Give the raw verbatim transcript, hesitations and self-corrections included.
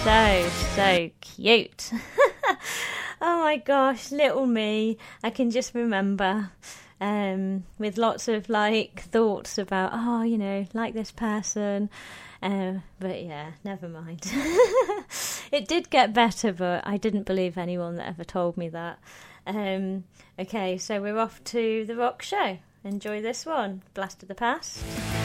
so, so cute. Oh my gosh, little me. I can just remember um, with lots of like thoughts about, oh, you know, like this person. Uh, but yeah, never mind. It did get better, but I didn't believe anyone that ever told me that. Um, okay, so we're off to the rock show. Enjoy this one. Blast of the Past.